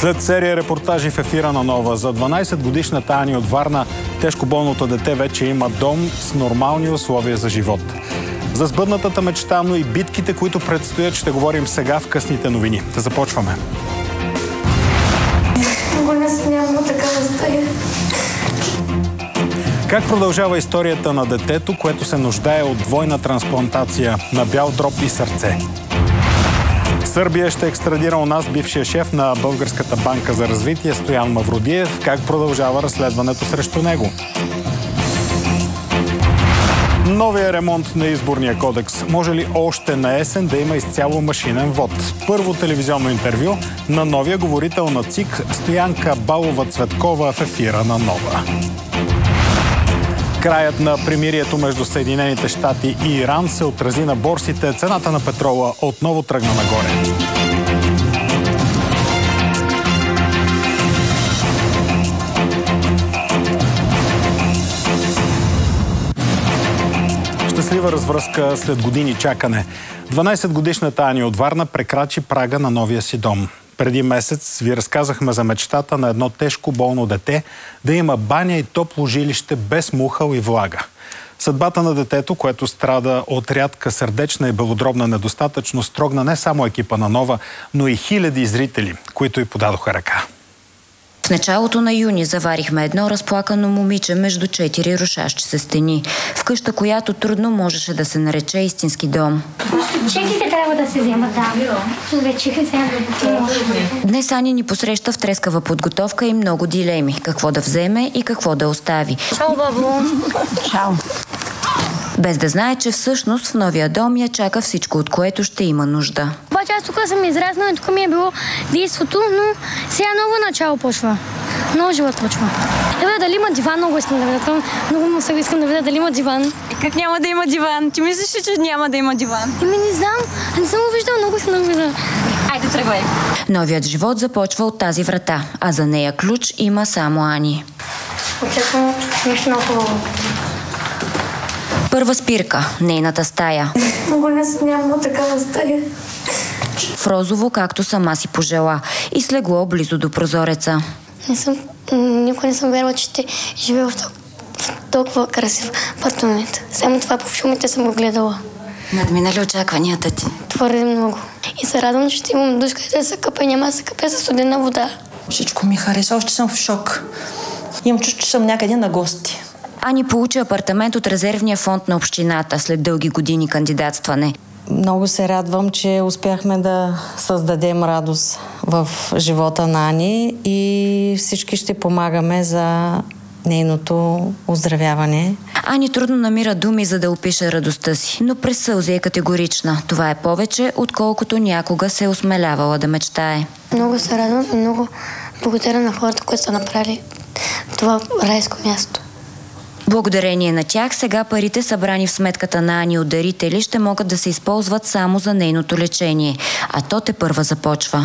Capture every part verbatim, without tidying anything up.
След серия репортажи в ефира на Нова, за дванайсетгодишната Ани от Варна, тежко болното дете вече има дом с нормални условия за живот. За сбъднатата мечта, но и битките, които предстоят, ще говорим сега в късните новини. Да започваме. Няма такава стая. Как продължава историята на детето, което се нуждае от двойна трансплантация на бял дроб и сърце? Сърбия ще екстрадира у нас бившия шеф на Българската банка за развитие Стоян Мавродиев. Как продължава разследването срещу него? Новия ремонт на изборния кодекс. Може ли още на есен да има изцяло машинен вод? Първо телевизионно интервю на новия говорител на ЦИК Стоянка Балова-Цветкова в ефира на Нова. Краят на примирието между Съединените щати и Иран се отрази на борсите. Цената на петрола отново тръгна нагоре. Щастлива развръзка след години чакане. дванайсетгодишната Ани от Варна прекрачи прага на новия си дом. Преди месец ви разказахме за мечтата на едно тежко болно дете да има баня и топло жилище без мухъл и влага. Съдбата на детето, което страда от рядка сърдечна и белодробна недостатъчност, трогна не само екипа на Нова, но и хиляди зрители, които й подадоха ръка. В началото на юни заварихме едно разплакано момиче между четири рушащи се стени. В къща, която трудно можеше да се нарече истински дом. Чеките трябва да се вземат, да. Вече Днес Ани ни посреща в трескава подготовка и много дилеми. Какво да вземе и какво да остави. Чао, бабо. Чао. Без да знае, че всъщност в новия дом я чака всичко, от което ще има нужда. Обаче аз тук съм израснала и тук ми е било действото, но сега ново начало почва. Много живот почва. Да видя дали има диван, много искам да видя. Много му се искам да видя дали има диван. Как няма да има диван? Ти мислиш ли, че няма да има диван? Еми не знам, не съм го виждала, много искам да го видя. Айде, тръгвай. Новият живот започва от тази врата, а за нея ключ има само Ани. Очаквам нещо много хубаво. Първа спирка – нейната стая. Много не няма такава стая. В розово, както сама си пожела, и с легло близо до прозореца. Не съм, никога не съм вярвала, че ще живея в толкова, в толкова красив апартамент. Само това по филмите съм го гледала. Надмина ли очакванията ти? Твърде много. И се радвам, че ще имам душ, където да се къпа и няма да се къпя със студена вода. Всичко ми хареса, още съм в шок. Имам чувство, че съм някъде на гости. Ани получи апартамент от резервния фонд на общината след дълги години кандидатстване. Много се радвам, че успяхме да създадем радост в живота на Ани и всички ще помагаме за нейното оздравяване. Ани трудно намира думи, за да опише радостта си, но през сълзи е категорична. Това е повече, отколкото някога се е осмелявала да мечтае. Много се радвам и много благодаря на хората, които са направили това райско място. Благодарение на тях, сега парите, събрани в сметката на Ани от дарители, ще могат да се използват само за нейното лечение. А то тепърва започва.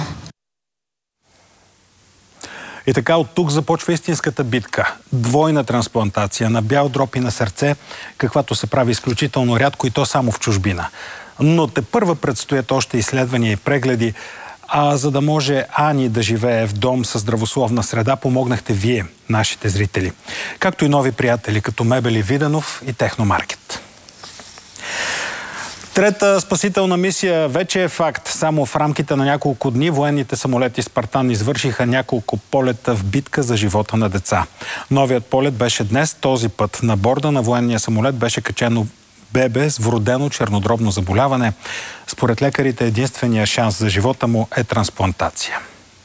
И така от тук започва истинската битка. Двойна трансплантация на бял дроб и на сърце, каквато се прави изключително рядко и то само в чужбина. Но тепърва предстоят още изследвания и прегледи. А за да може Ани да живее в дом със здравословна среда, помогнахте вие, нашите зрители. Както и нови приятели, като Мебели Виденов и Техномаркет. Трета спасителна мисия вече е факт. Само в рамките на няколко дни военните самолети Спартан извършиха няколко полета в битка за живота на деца. Новият полет беше днес. Този път на борда на военния самолет беше качено бебе с вродено чернодробно заболяване. Според лекарите единствения шанс за живота му е трансплантация.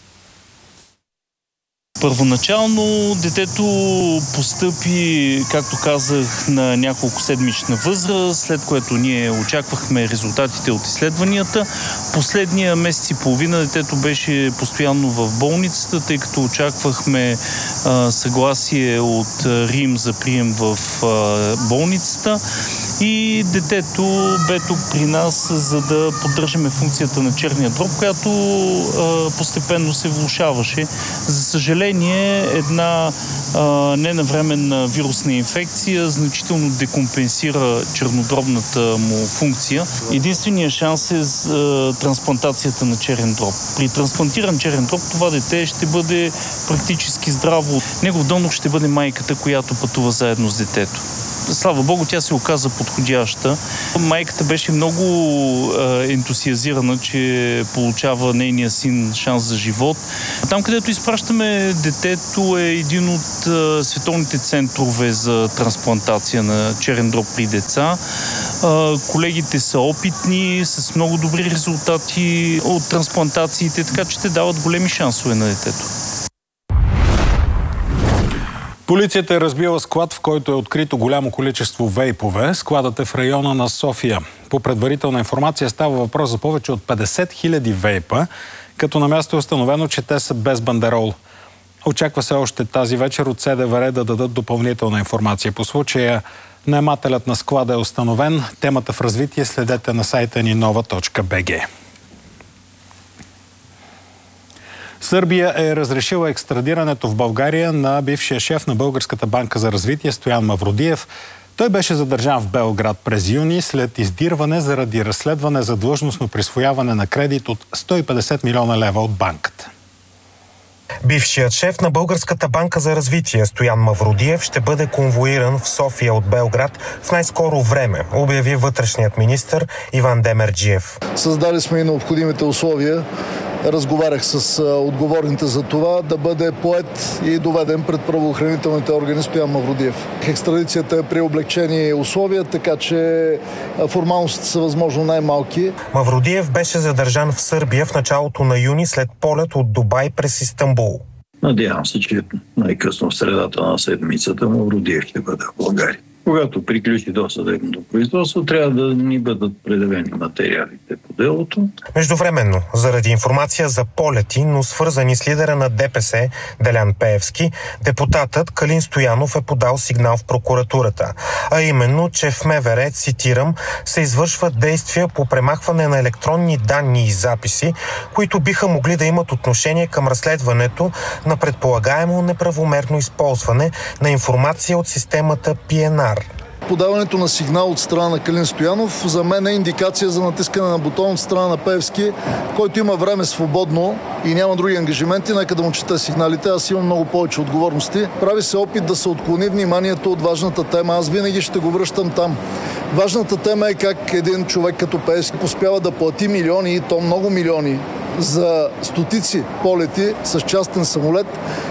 Първоначално детето постъпи, както казах, на няколко седмична възраст, след което ние очаквахме резултатите от изследванията. Последния месец и половина детето беше постоянно в болницата, тъй като очаквахме а, съгласие от Рим за прием в а, болницата. и детето бе тук при нас, за да поддържаме функцията на черния дроб, която а, постепенно се влошаваше. За съжаление, една а, ненавременна вирусна инфекция значително декомпенсира чернодробната му функция. Единственият шанс е за трансплантацията на черен дроб. При трансплантиран черен дроб това дете ще бъде практически здраво. Негов донор ще бъде майката, която пътува заедно с детето. Слава Богу, тя се оказа подходяща. Майката беше много е, ентусиазирана, че получава нейния син шанс за живот. Там, където изпращаме детето, е един от е, световните центрове за трансплантация на черен дроб при деца. Е, колегите са опитни, с много добри резултати от трансплантациите, така че те дават големи шансове на детето. Полицията е разбила склад, в който е открито голямо количество вейпове. Складът е в района на София. По предварителна информация става въпрос за повече от петдесет хиляди вейпа, като на място е установено, че те са без бандерол. Очаква се още тази вечер от СДВР да дадат допълнителна информация по случая. Наемателят на склада е установен. Темата в развитие следете на сайта ни нова точка бг. Сърбия е разрешила екстрадирането в България на бившия шеф на Българската банка за развитие Стоян Мавродиев. Той беше задържан в Белград през юни след издирване заради разследване за длъжностно присвояване на кредит от сто и петдесет милиона лева от банката. Бившият шеф на Българската банка за развитие Стоян Мавродиев ще бъде конвоиран в София от Белград в най-скоро време, обяви вътрешният министър Иван Демерджиев. Създали сме и необходимите условия. Разговарях с отговорните за това да бъде поет и доведен пред правоохранителните органи Стоян Мавродиев. Екстрадицията е при облегчени условия, така че формалностите са възможно най-малки. Мавродиев беше задържан в Сърбия в началото на юни след полет от Дубай през Истанбул. Надявам се, че най-късно в средата на седмицата Мавродиев ще бъде в България. Когато приключи досъдебното производство, трябва да ни бъдат предявени материалите по делото. Междувременно, заради информация за полети, но свързани с лидера на ДПС Делян Пеевски, депутатът Калин Стоянов е подал сигнал в прокуратурата. А именно, че в МВР, цитирам, се извършват действия по премахване на електронни данни и записи, които биха могли да имат отношение към разследването на предполагаемо неправомерно използване на информация от системата Пи Ен Ар. Подаването на сигнал от страна на Калин Стоянов за мен е индикация за натискане на бутон от страна на Пеевски, който има време свободно и няма други ангажименти. Нека да му чета сигналите. Аз имам много повече отговорности. Прави се опит да се отклони вниманието от важната тема. Аз винаги ще го връщам там. Важната тема е как един човек като Пеевски успява да плати милиони, и то много милиони, за стотици полети с частен самолет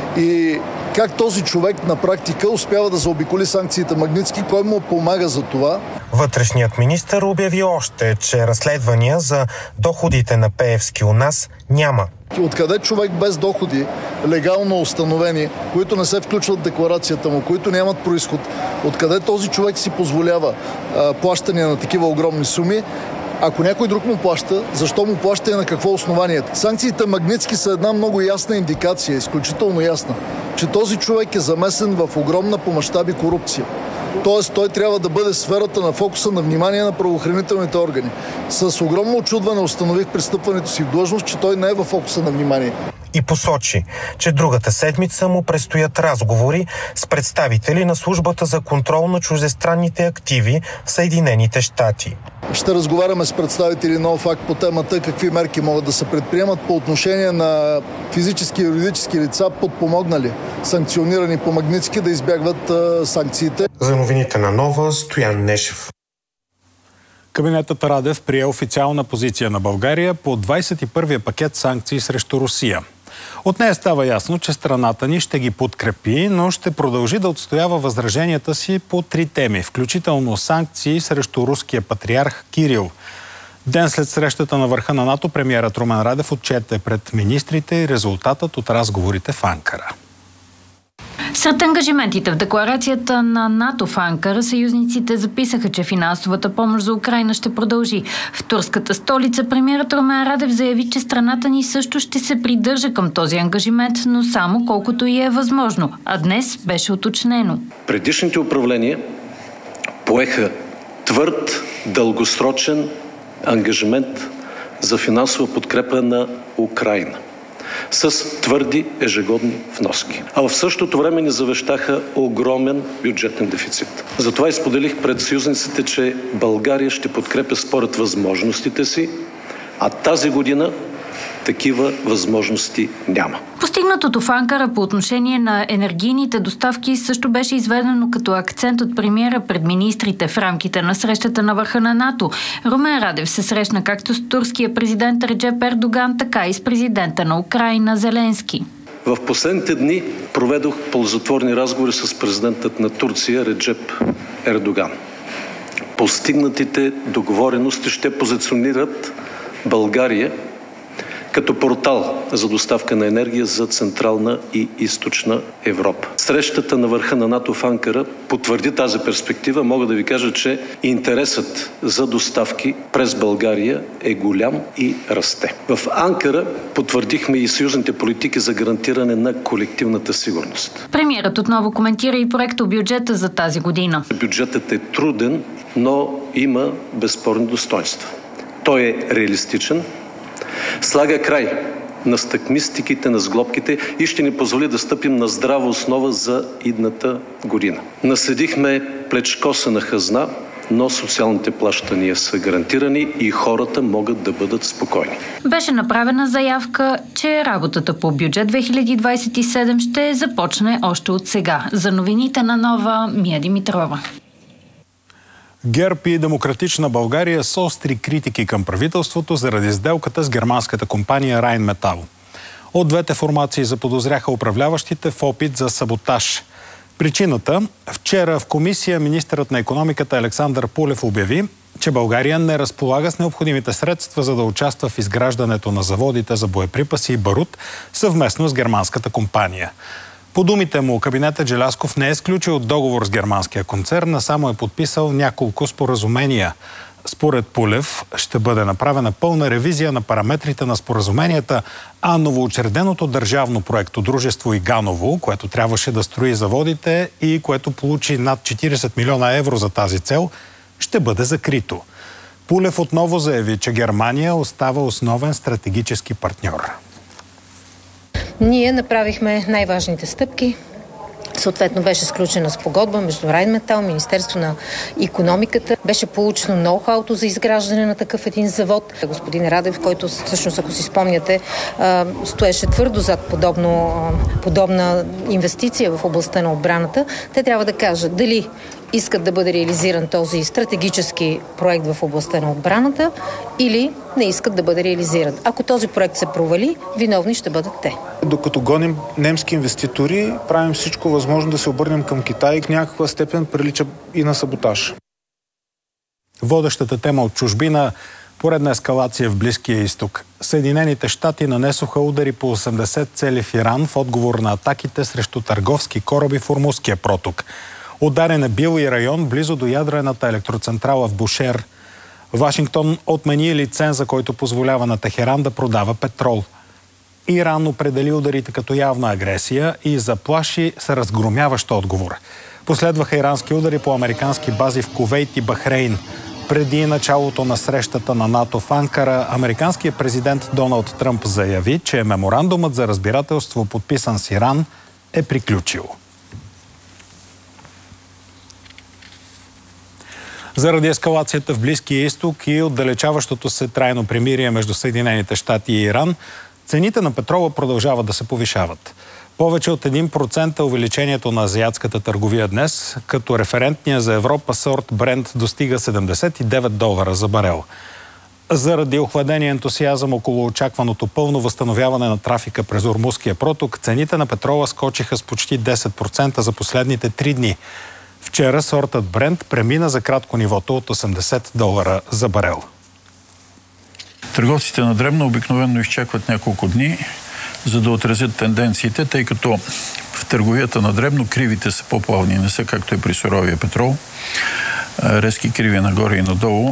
и как този човек на практика успява да заобиколи санкциите Магнитски, кой му помага за това. Вътрешният министър обяви още, че разследвания за доходите на Пеевски у нас няма. Откъде човек без доходи, легално установени, които не се включват в декларацията му, които нямат происход, откъде този човек си позволява а, плащания на такива огромни суми? Ако някой друг му плаща, защо му плаща и на какво основание? Санкциите Магнитски са една много ясна индикация, изключително ясна, че този човек е замесен в огромна по мащаби корупция. Тоест той трябва да бъде сферата на фокуса на внимание на правоохранителните органи. С огромно очудване установих при стъпването си в длъжност, че той не е в фокуса на внимание. И посочи, че другата седмица му предстоят разговори с представители на Службата за контрол на чуждестранните активи в Съединените щати. Ще разговаряме с представители на ОФАК по темата какви мерки могат да се предприемат по отношение на физически и юридически лица, подпомогнали, санкционирани по Магнитски, да избягват а, санкциите. За новините на Нова, Стоян Нешев. Кабинетът Радев прие официална позиция на България по двадесет и първия пакет санкции срещу Русия. От нея става ясно, че страната ни ще ги подкрепи, но ще продължи да отстоява възраженията си по три теми, включително санкции срещу руския патриарх Кирил. Ден след срещата на върха на НАТО, премиерът Румен Радев отчете пред министрите и резултатът от разговорите в Анкара. Сред ангажиментите в декларацията на НАТО в Анкара, съюзниците записаха, че финансовата помощ за Украйна ще продължи. В турската столица премиерът Румен Радев заяви, че страната ни също ще се придържа към този ангажимент, но само колкото и е възможно. А днес беше уточнено. Предишните управления поеха твърд, дългосрочен ангажимент за финансова подкрепа на Украйна с твърди ежегодни вноски. А в същото време ни завещаха огромен бюджетен дефицит. Затова изподелих пред съюзниците, че България ще подкрепя според възможностите си, а тази година такива възможности няма. Постигнатото в Анкара по отношение на енергийните доставки също беше изведено като акцент от премиера пред министрите в рамките на срещата на върха на НАТО. Румен Радев се срещна както с турския президент Реджеп Ердоган, така и с президента на Украйна Зеленски. В последните дни проведох ползотворни разговори с президентът на Турция Реджеп Ердоган. Постигнатите договорености ще позиционират България като портал за доставка на енергия за Централна и Източна Европа. Срещата на върха на НАТО в Анкара потвърди тази перспектива. Мога да ви кажа, че интересът за доставки през България е голям и расте. В Анкара потвърдихме и съюзните политики за гарантиране на колективната сигурност. Премиерът отново коментира и проекто бюджета за тази година. Бюджетът е труден, но има безспорни достоинства. Той е реалистичен, слага край на стъкмистиките, на сглобките и ще ни позволи да стъпим на здрава основа за идната година. Наследихме плечкосана хазна, но социалните плащания са гарантирани и хората могат да бъдат спокойни. Беше направена заявка, че работата по бюджет две хиляди двадесет и седем ще започне още от сега. За новините на Нова, Мия Димитрова. ГЕРБ и Демократична България са остри критики към правителството заради сделката с германската компания Райнметал. От двете формации заподозряха управляващите в опит за саботаж. Причината – вчера в комисия министърът на икономиката Александър Пулев обяви, че България не разполага с необходимите средства, за да участва в изграждането на заводите за боеприпаси и барут съвместно с германската компания. По думите му, кабинетът Желязков не е сключил договор с германския концерн, а само е подписал няколко споразумения. Според Пулев ще бъде направена пълна ревизия на параметрите на споразуменията, а новоучреденото държавно проекто дружество Иганово, което трябваше да строи заводите и което получи над четиридесет милиона евро за тази цел, ще бъде закрито. Пулев отново заяви, че Германия остава основен стратегически партньор. Ние направихме най-важните стъпки. Съответно беше сключена спогодба между Райнметал, Министерство на икономиката. Беше получено ноу-хауто за изграждане на такъв един завод. Господин Радев, който всъщност, ако си спомняте, стоеше твърдо зад подобно, подобна инвестиция в областта на отбраната, те трябва да кажат дали искат да бъде реализиран този стратегически проект в областта на отбраната или не искат да бъде реализиран. Ако този проект се провали, виновни ще бъдат те. Докато гоним немски инвеститори, правим всичко възможно да се обърнем към Китай. В някаква степен прилича и на саботаж. Водещата тема от чужбина – поредна ескалация в Близкия изток. Съединените щати нанесоха удари по осемдесет цели в Иран в отговор на атаките срещу търговски кораби в Ормузския проток. Ударен е бил и район близо до ядрената електроцентрала в Бушер. Вашингтон отмени лиценза, който позволява на Техеран да продава петрол. Иран определи ударите като явна агресия и заплаши с разгромяващ отговор. Последваха ирански удари по американски бази в Кувейт и Бахрейн. Преди началото на срещата на НАТО в Анкара, американският президент Доналд Тръмп заяви, че меморандумът за разбирателство, подписан с Иран, е приключил. Заради ескалацията в Близкия изток и отдалечаващото се трайно примирие между Съединените щати и Иран, цените на петрола продължават да се повишават. Повече от един процент е увеличението на азиатската търговия днес, като референтния за Европа сорт Брент достига седемдесет и девет долара за барел. Заради охладения ентусиазъм около очакваното пълно възстановяване на трафика през Ормузския проток, цените на петрола скочиха с почти десет процента за последните три дни. Вчера сортът Брент премина за кратко нивото от осемдесет долара за барел. Търговците на дребно обикновено изчакват няколко дни, за да отразят тенденциите, тъй като в търговията на дребно кривите са по-плавни, не са както е при суровия петрол. Резки криви нагоре и надолу.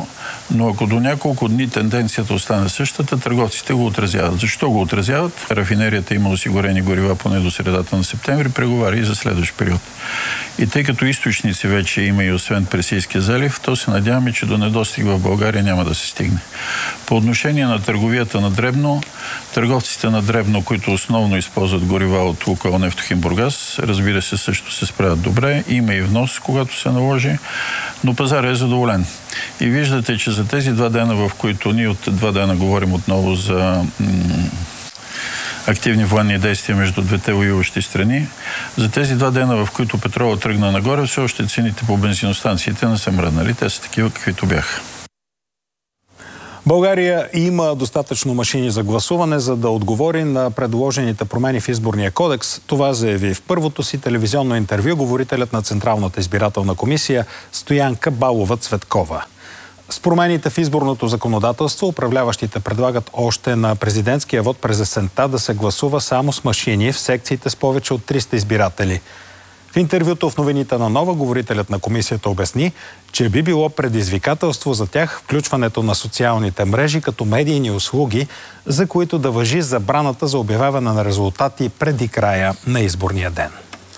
Но ако до няколко дни тенденцията остане същата, търговците го отразяват. Защо го отразяват? Рафинерията има осигурени горива поне до средата на септември, преговаря и за следващ период. И тъй като източници вече има и освен Персийския залив, то се надяваме, че до недостиг в България няма да се стигне. По отношение на търговията на дребно, търговците на дребно, които основно използват горива от Лукойл Нефтохим Бургас, разбира се, също се справят добре. Има и внос, когато се наложи, но пазарът е задоволен. И виждате, че за тези два дена, в които ние от два дена говорим отново за м- активни военни действия между двете воюващи страни, за тези два дена, в които петрола тръгна нагоре, все още цените по бензиностанциите не са мръднали. Те са такива, каквито бяха. България има достатъчно машини за гласуване, за да отговори на предложените промени в изборния кодекс. Това заяви в първото си телевизионно интервю говорителят на Централната избирателна комисия Стоянка Балова-Цветкова. С промените в изборното законодателство управляващите предлагат още на президентския вод през есента да се гласува само с машини в секциите с повече от триста избиратели. В интервюто в новините на Нова говорителят на комисията обясни, че би било предизвикателство за тях включването на социалните мрежи като медийни услуги, за които да важи забраната за обявяване на резултати преди края на изборния ден.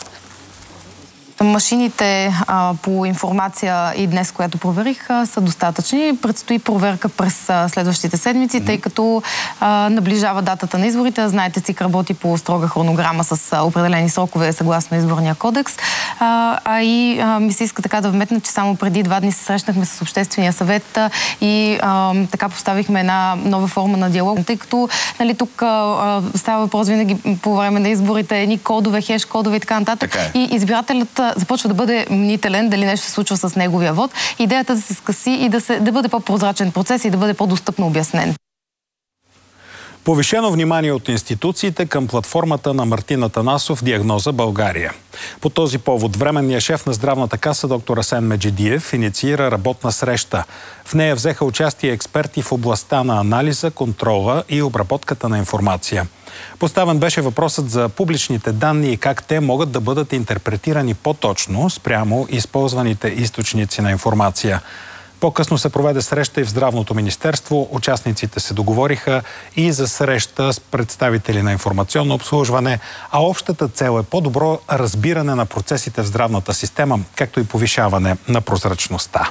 Машините а, по информация и днес, която проверих, а, са достатъчни. Предстои проверка през а, следващите седмици, тъй като а, наближава датата на изборите. Знаете, ЦИК работи по строга хронограма с а, определени срокове съгласно изборния кодекс. А, а и а, ми се иска така да вметна, че само преди два дни се срещнахме с Обществения съвет а, и а, така поставихме една нова форма на диалог, тъй като нали, тук а, става въпрос винаги по време на изборите едни кодове, хеш кодове и така нататък. Така и избирателят започва да бъде мнителен, дали нещо се случва с неговия вод. Идеята да се скъси и да, се, да бъде по-прозрачен процес и да бъде по-достъпно обяснен. Повишено внимание от институциите към платформата на Мартин Атанасов «Диагноза България». По този повод временният шеф на Здравната каса доктор Асен Меджидиев инициира работна среща. В нея взеха участие експерти в областта на анализа, контрола и обработката на информация. Поставен беше въпросът за публичните данни и как те могат да бъдат интерпретирани по-точно спрямо използваните източници на информация. По-късно се проведе среща и в Здравното министерство. Участниците се договориха и за среща с представители на информационно обслужване, а общата цел е по-добро разбиране на процесите в здравната система, както и повишаване на прозрачността.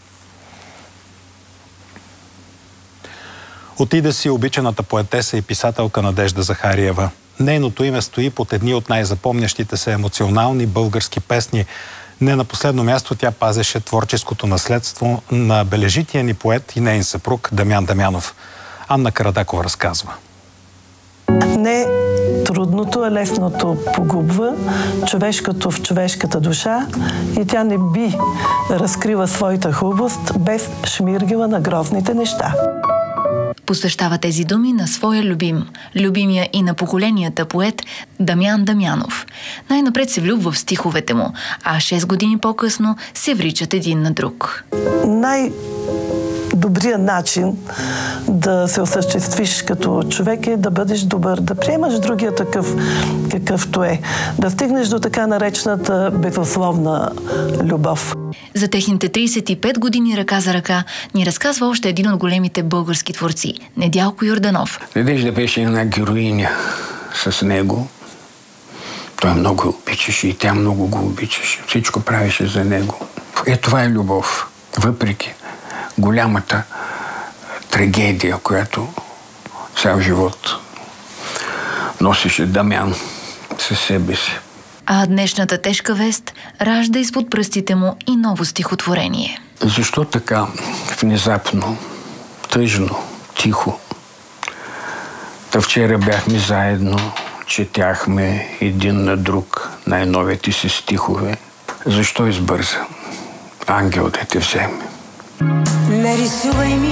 Отиде си обичаната поетеса и писателка Надежда Захариева. Нейното име стои под едни от най-запомнящите се емоционални български песни. Не на последно място тя пазеше творческото наследство на бележития ни поет и неин съпруг Дамян Дамянов. Анна Карадакова разказва. Не трудното, а лесното погубва човешкото в човешката душа и тя не би разкрила своята хубост без шмиргила на грозните неща. Посвещава тези думи на своя любим, любимия и на поколенията поет Дамян Дамянов. Най-напред се влюбва в стиховете му, а шест години по-късно се вричат един на друг. Най- Добрият начин да се осъществиш като човек е да бъдеш добър, да приемаш другия такъв, какъвто е, да стигнеш до така наречената безусловна любов. За техните тридесет и пет години ръка за ръка ни разказва още един от големите български творци – Недялко Йорданов. Надежда беше една героиня с него. Той много обичаше и тя много го обичаше. Всичко правеше за него. Е, това е любов. Въпреки голямата трагедия, която цял живот носеше Дамян със себе си. А днешната тежка вест ражда изпод пръстите му и ново стихотворение. Защо така внезапно, тъжно, тихо? Та вчера бяхме заедно, четяхме един на друг най-новите си стихове. Защо избърза ангел да те вземе? Нарисувай ми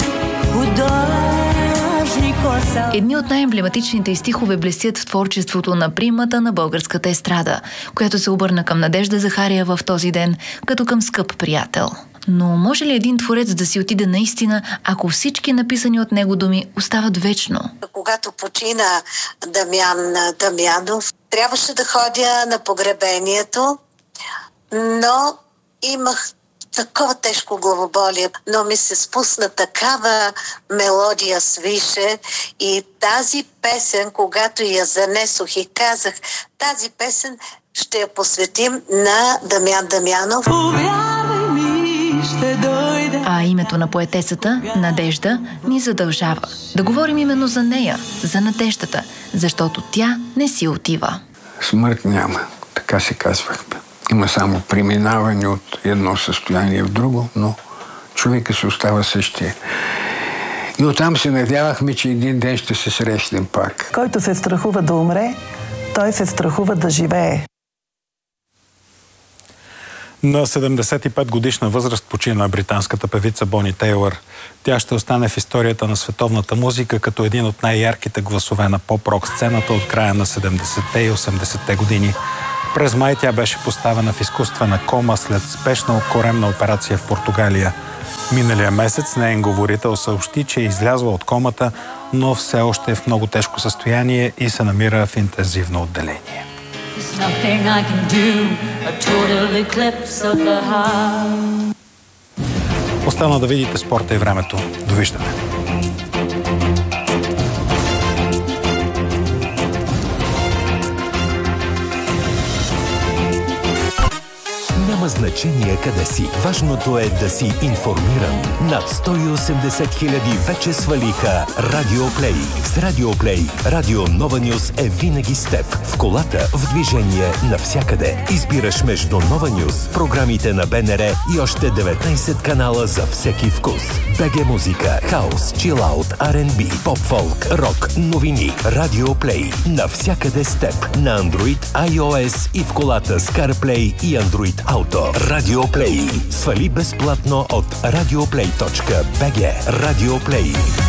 художник коса. Едни от най-емблематичните стихове блестят в творчеството на примата на българската естрада, която се обърна към Надежда Захариева в този ден, като към скъп приятел. Но може ли един творец да си отиде наистина, ако всички написани от него думи остават вечно? Когато почина Дамян Дамянов, трябваше да ходя на погребението, но имах такова тежко главоболие, но ми се спусна такава мелодия свише и тази песен, когато я занесох и казах, тази песен ще я посветим на Дамян Дамянов. А името на поетесата, Надежда, ни задължава да говорим именно за нея, за надеждата, защото тя не си отива. Смърт няма, така се казвахме. Има само преминаване от едно състояние в друго, но човека се остава същия. И оттам се надявахме, че един ден ще се срещнем пак. Който се страхува да умре, той се страхува да живее. На седемдесет и пет годишна възраст почина британската певица Бони Тейлър. Тя ще остане в историята на световната музика като един от най-ярките гласове на поп-рок сцената от края на седемдесетте и осемдесетте години. През май тя беше поставена в изкуствена кома след спешна коремна операция в Португалия. Миналия месец неин говорител съобщи, че е излязла от комата, но все още е в много тежко състояние и се намира в интензивно отделение. Остана да видите спорта и времето. Довиждане! Няма значение къде си. Важното е да си информиран. Над сто и осемдесет хиляди вече свалиха Радиоплей. С Радиоплей Радио Нова Нюс е винаги с теб. В колата, в движение, навсякъде. Избираш между Нова Нюс, програмите на БНР и още деветнайсет канала за всеки вкус. БГ музика, хаус, чилаут, Ар енд Би, поп-фолк, рок, новини. Радиоплей. Навсякъде с теб. На Android, iOS и в колата с CarPlay и Android Auto. Радиоплей. Свали безплатно от радиоплей точка би джи. Радиоплей.